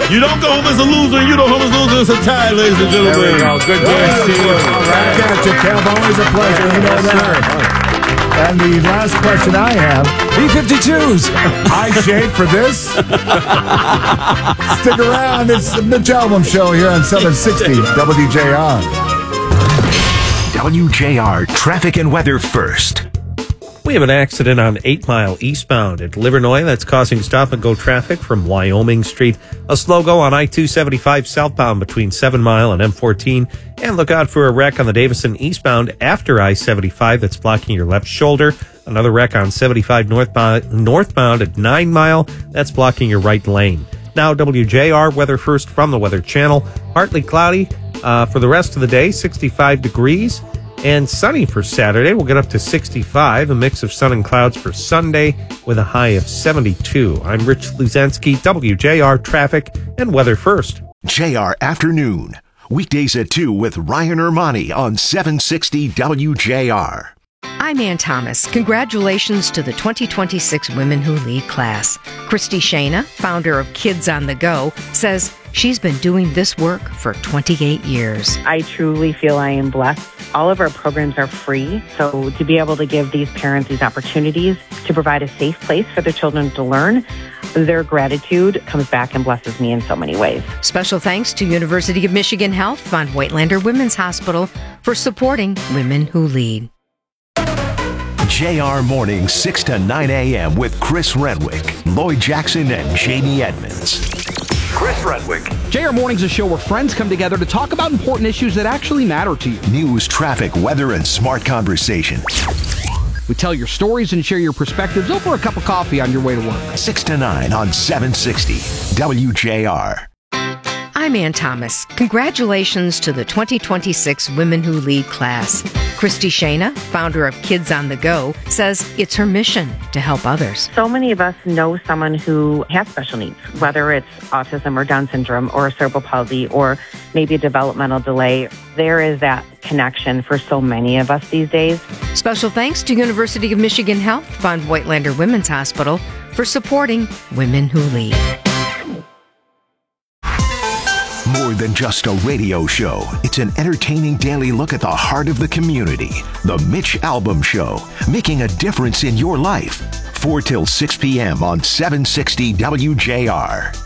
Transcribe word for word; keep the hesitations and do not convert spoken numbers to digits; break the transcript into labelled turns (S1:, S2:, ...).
S1: You don't go home as a loser. You don't home as a loser. It's a tie, ladies and gentlemen.
S2: There we go. Good day, Steve.
S3: All right. Back at you, Kev. Always a pleasure. You know that. And the last question I have,
S4: B fifty-twos.
S3: eye shape for this? Stick around. It's the Mitch Albom Show here on seven sixty W J R.
S5: W J R Traffic and Weather First.
S6: We have an accident on eight mile eastbound at Livernois that's causing stop-and-go traffic from Wyoming Street. A slow go on I two seventy-five southbound between seven mile and M fourteen. And look out for a wreck on the Davison eastbound after I seventy-five that's blocking your left shoulder. Another wreck on seventy-five northbound, northbound at nine mile. That's blocking your right lane. Now, W J R Weather First from the Weather Channel. Partly cloudy uh, for the rest of the day, sixty-five degrees. And sunny for Saturday. We'll get up to sixty-five, a mix of sun and clouds for Sunday with a high of seventy-two. I'm Rich Luzensky, W J R Traffic and Weather First.
S5: J R Afternoon. Weekdays at two with Ryan Ermani on seven sixty W J R.
S7: I'm Ann Thomas. Congratulations to the twenty twenty-six Women Who Lead class. Christy Shana, founder of Kids on the Go, says she's been doing this work for twenty-eight years.
S8: I truly feel I am blessed. All of our programs are free, so to be able to give these parents these opportunities to provide a safe place for their children to learn, their gratitude comes back and blesses me in so many ways.
S7: Special thanks to University of Michigan Health Von Voigtlander Women's Hospital for supporting Women Who Lead.
S5: J R Mornings, six to nine a.m. with Chris Renwick, Lloyd Jackson, and Jamie Edmonds. Chris Renwick.
S9: J R Mornings, a show where friends come together to talk about important issues that actually matter to you.
S5: News, traffic, weather, and smart conversation.
S9: We tell your stories and share your perspectives over a cup of coffee on your way to work.
S5: six to nine on seven sixty W J R.
S7: I'm Ann Thomas. Congratulations to the twenty twenty-six Women Who Lead class. Christy Shana, founder of Kids on the Go, says it's her mission to help others.
S8: So many of us know someone who has special needs, whether it's autism or Down syndrome or cerebral palsy or maybe a developmental delay. There is that connection for so many of us these days.
S7: Special thanks to University of Michigan Health Von Voigtlander Women's Hospital for supporting Women Who Lead.
S5: More than just a radio show, it's an entertaining daily look at the heart of the community. The Mitch Albom Show, making a difference in your life. four till six p.m. on seven sixty W J R.